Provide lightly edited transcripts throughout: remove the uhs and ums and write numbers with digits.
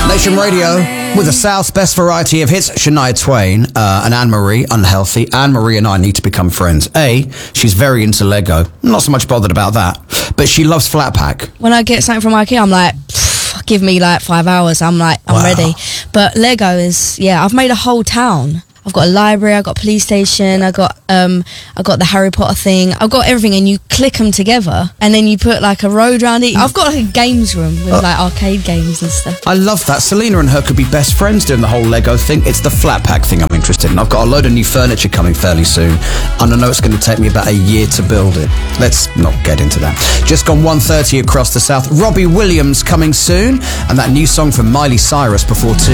Nation Radio with the South's best variety of hits. Shania Twain and Anne-Marie, Unhealthy. Anne-Marie and I need to become friends. She's very into Lego. Not so much bothered about that. But she loves Flat Pack. When I get something from IKEA, I'm like, give me like 5 hours. I'm ready. But Lego is, I've made a whole town. I've got a library, I've got a police station, I got the Harry Potter thing. I've got everything, and you click them together, and then you put like a road around it. I've got like a games room with like arcade games and stuff. I love that. Selena and her could be best friends doing the whole Lego thing. It's the Flat Pack thing I'm interested in. I've got a load of new furniture coming fairly soon, and I know it's going to take me about a year to build it. Let's not get into that. Just gone 1:30 across the South. Robbie Williams coming soon, and that new song from Miley Cyrus before 2.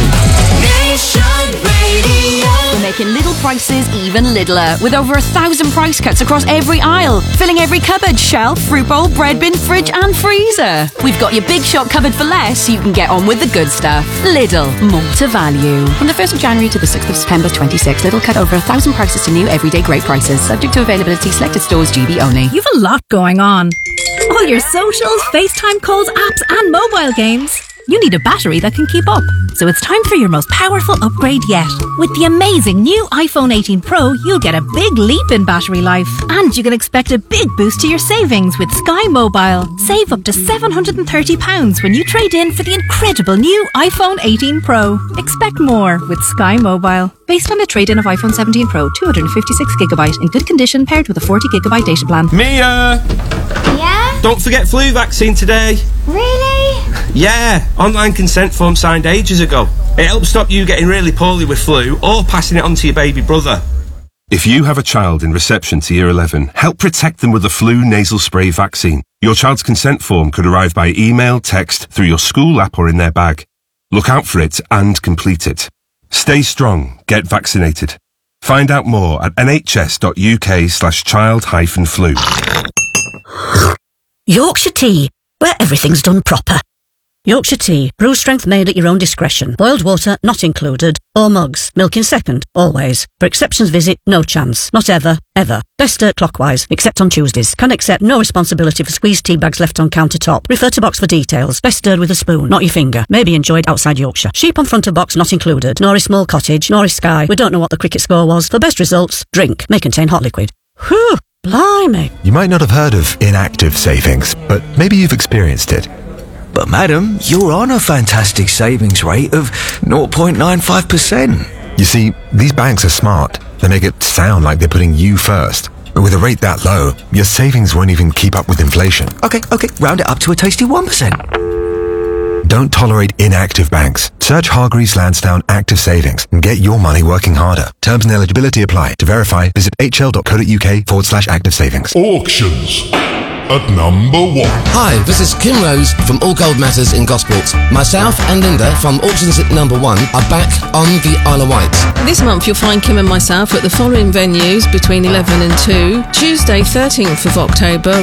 Nation Radio. We're making little prices even littler, with over 1,000 price cuts across every aisle, filling every cupboard, shelf, fruit bowl, bread bin, fridge and freezer. We've got your big shop covered for less, so you can get on with the good stuff. Lidl, more to value. From the 1st of January to the 6th of September 26, Lidl cut over 1,000 prices to new everyday great prices, subject to availability, selected stores, GB only. You've a lot going on. All your socials, FaceTime calls, apps and mobile games. You need a battery that can keep up. So it's time for your most powerful upgrade yet. With the amazing new iPhone 18 Pro, you'll get a big leap in battery life. And you can expect a big boost to your savings with Sky Mobile. Save up to £730 when you trade in for the incredible new iPhone 18 Pro. Expect more with Sky Mobile. Based on a trade-in of iPhone 17 Pro, 256GB in good condition, paired with a 40GB data plan. Mia! Yeah? Don't forget flu vaccine today. Really? Yeah, online consent form signed ages ago. It helps stop you getting really poorly with flu or passing it on to your baby brother. If you have a child in reception to Year 11, help protect them with the flu nasal spray vaccine. Your child's consent form could arrive by email, text, through your school app or in their bag. Look out for it and complete it. Stay strong. Get vaccinated. Find out more at nhs.uk/child-flu. Yorkshire Tea, where everything's done proper. Yorkshire Tea, brew strength made at your own discretion. Boiled water not included. Or mugs, milk in second, always. For exceptions visit, no chance. Not ever, ever. Best stir clockwise, except on Tuesdays. Can accept no responsibility for squeezed tea bags left on countertop. Refer to box for details. Best stirred with a spoon, not your finger. May be enjoyed outside Yorkshire. Sheep on front of box not included. Nor is small cottage, nor is Sky. We don't know what the cricket score was. For best results, drink. May contain hot liquid. Whew, blimey. You might not have heard of inactive savings, but maybe you've experienced it. But madam, you're on a fantastic savings rate of 0.95%. You see, these banks are smart. They make it sound like they're putting you first. But with a rate that low, your savings won't even keep up with inflation. Okay, round it up to a tasty 1%. Don't tolerate inactive banks. Search Hargreaves Lansdowne Active Savings and get your money working harder. Terms and eligibility apply. To verify, visit hl.co.uk/active savings. Auctions at number 1. Hi, this is Kim Rose from All Gold Matters in Gosport. Myself and Linda from Auctions at number 1 are back on the Isle of Wight. This month you'll find Kim and myself at the following venues between 11 and 2. Tuesday 13th of October,